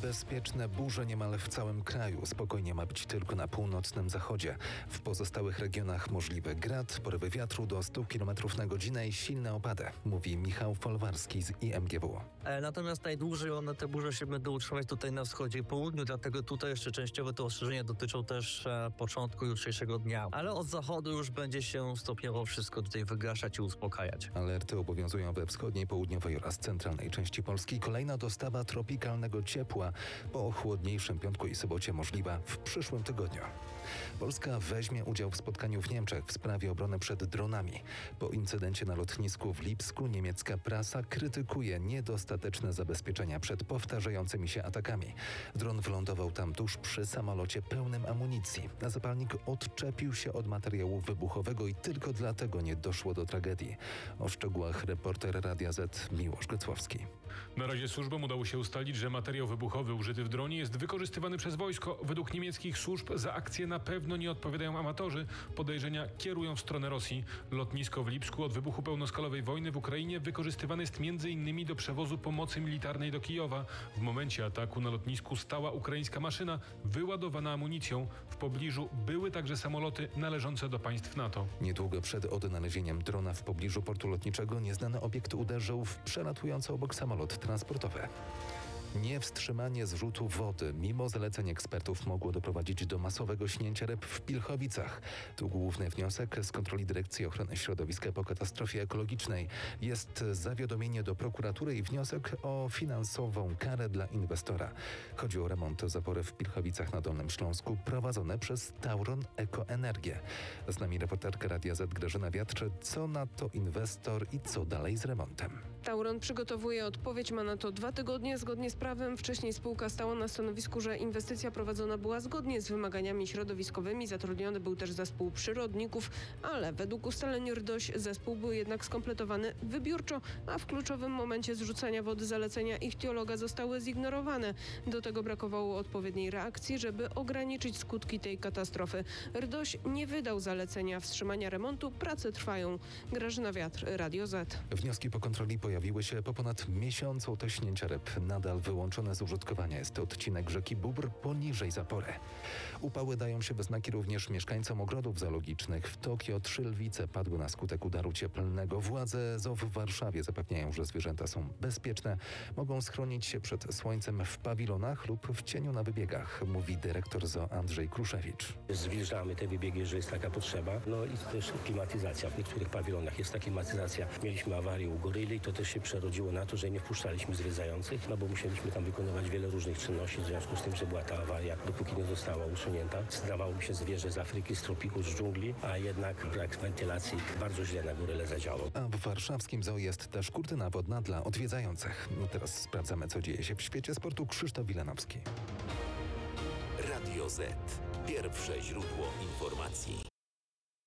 Bezpieczne burze niemal w całym kraju. Spokojnie ma być tylko na północnym zachodzie. W pozostałych regionach możliwy grad, porywy wiatru do 100 km na godzinę i silne opady, mówi Michał Folwarski z IMGW. Natomiast najdłużej te burze się będą utrzymać tutaj na wschodzie i południu, dlatego tutaj jeszcze częściowo te ostrzeżenia dotyczą też początku jutrzejszego dnia. Ale od zachodu już będzie się stopniowo wszystko tutaj wygaszać i uspokajać. Alerty obowiązują we wschodniej, południowej oraz centralnej części Polski. Kolejna dostawa tropikalnego ciepła po chłodniejszym piątku i sobocie możliwa w przyszłym tygodniu. Polska weźmie udział w spotkaniu w Niemczech w sprawie obrony przed dronami. Po incydencie na lotnisku w Lipsku niemiecka prasa krytykuje niedostateczne zabezpieczenia przed powtarzającymi się atakami. Dron wylądował tam tuż przy samolocie pełnym amunicji. A zapalnik odczepił się od materiału wybuchowego i tylko dlatego nie doszło do tragedii. O szczegółach reporter Radia Z Miłosz Gocłowski. Na razie służbom udało się ustalić, że materiał wybuchowy użyty w dronie jest wykorzystywany przez wojsko. Według niemieckich służb za akcję na pewno nie odpowiadają amatorzy. Podejrzenia kierują w stronę Rosji. Lotnisko w Lipsku od wybuchu pełnoskalowej wojny w Ukrainie wykorzystywane jest m.in. do przewozu pomocy militarnej do Kijowa. W momencie ataku na lotnisku stała ukraińska maszyna wyładowana amunicją. W pobliżu były także samoloty należące do państw NATO. Niedługo przed odnalezieniem drona w pobliżu portu lotniczego nieznany obiekt uderzył w przelatujący obok samolot transportowy. Niewstrzymanie zrzutu wody mimo zaleceń ekspertów mogło doprowadzić do masowego śnięcia ryb w Pilchowicach. Tu główny wniosek z kontroli Dyrekcji Ochrony Środowiska po katastrofie ekologicznej. Jest zawiadomienie do prokuratury i wniosek o finansową karę dla inwestora. Chodzi o remont zapory w Pilchowicach na Dolnym Śląsku prowadzone przez Tauron Ekoenergię. Z nami reporterka Radia Z Grażyna Wiatr. Co na to inwestor i co dalej z remontem? Tauron przygotowuje odpowiedź, ma na to 2 tygodnie. Zgodnie z prawem wcześniej spółka stała na stanowisku, że inwestycja prowadzona była zgodnie z wymaganiami środowiskowymi. Zatrudniony był też zespół przyrodników, ale według ustaleń RDOŚ zespół był jednak skompletowany wybiórczo, a w kluczowym momencie zrzucania wody zalecenia ichtiologa zostały zignorowane. Do tego brakowało odpowiedniej reakcji, żeby ograniczyć skutki tej katastrofy. RDOŚ nie wydał zalecenia wstrzymania remontu. Prace trwają. Grażyna Wiatr, Radio Z. Wnioski po kontroli pojawiły się po ponad miesiącu od śnięcia ryb. Nadal wyłączone z użytkowania jest odcinek rzeki Bóbr poniżej zapory. Upały dają się we znaki również mieszkańcom ogrodów zoologicznych. W Tokio 3 lwice padły na skutek udaru cieplnego. Władze ZOO w Warszawie zapewniają, że zwierzęta są bezpieczne. Mogą schronić się przed słońcem w pawilonach lub w cieniu na wybiegach, mówi dyrektor ZOO Andrzej Kruszewicz. Zwilżamy te wybiegi, jeżeli jest taka potrzeba. No i też klimatyzacja. W niektórych pawilonach jest ta klimatyzacja. Mieliśmy awarię u goryli, to też się przerodziło na to, że nie wpuszczaliśmy zwiedzających, bo musieliśmy tam wykonywać wiele różnych czynności w związku z tym, że była ta awaria, dopóki nie została usunięta. Zdawało mi się zwierzę z Afryki, z tropiku, z dżungli, a jednak brak wentylacji bardzo źle na goryle zadziałał. A w warszawskim zoo jest też kurtyna wodna dla odwiedzających. Teraz sprawdzamy, co dzieje się w świecie sportu. Krzysztof Wilanowski. Radio Z. Pierwsze źródło informacji.